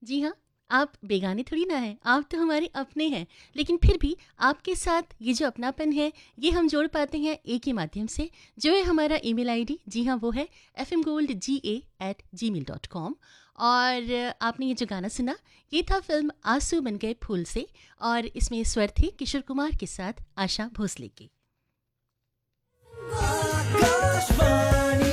जी हाँ, आप बेगाने थोड़ी ना हैं, आप तो हमारे अपने हैं। लेकिन फिर भी आपके साथ ये जो अपनापन है, ये हम जोड़ पाते हैं एक ही माध्यम से, जो है हमारा ईमेल आईडी। जी हाँ, वो है fmgoldga@gmail.com। और आपने ये जो गाना सुना, ये था फ़िल्म आँसू बन गए फूल से, और इसमें स्वर थे किशोर कुमार के साथ आशा भोसले के। आकाशवाणी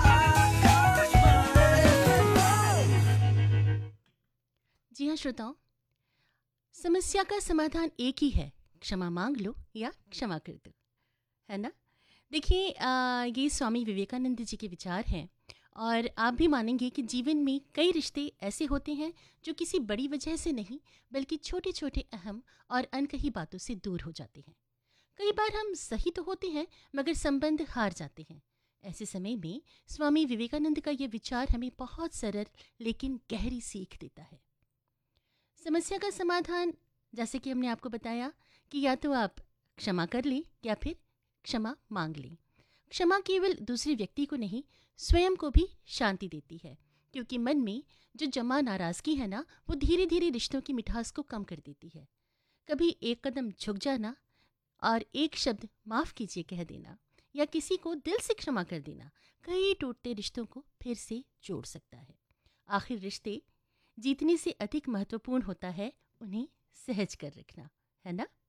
जी हाँ श्रोताओं, समस्या का समाधान एक ही है, क्षमा माँग लो या क्षमा कर दो, है ना? देखिए ये स्वामी विवेकानंद जी के विचार हैं। और आप भी मानेंगे कि जीवन में कई रिश्ते ऐसे होते हैं जो किसी बड़ी वजह से नहीं, बल्कि छोटे छोटे अहम और अनकही बातों से दूर हो जाते हैं। कई बार हम सही तो होते हैं, मगर संबंध हार जाते हैं। ऐसे समय में स्वामी विवेकानंद का ये विचार हमें बहुत सरल लेकिन गहरी सीख देता है। समस्या का समाधान, जैसे कि हमने आपको बताया, कि या तो आप क्षमा कर लें या फिर क्षमा मांग लें। क्षमा केवल दूसरे व्यक्ति को नहीं, स्वयं को भी शांति देती है, क्योंकि मन में जो जमा नाराजगी है ना, वो धीरे धीरे रिश्तों की मिठास को कम कर देती है। कभी एक कदम झुक जाना और एक शब्द माफ कीजिए कह देना, या किसी को दिल से क्षमा कर देना, कई टूटते रिश्तों को फिर से जोड़ सकता है। आखिर रिश्ते जीतने से अधिक महत्वपूर्ण होता है उन्हें सहज कर रखना, है ना?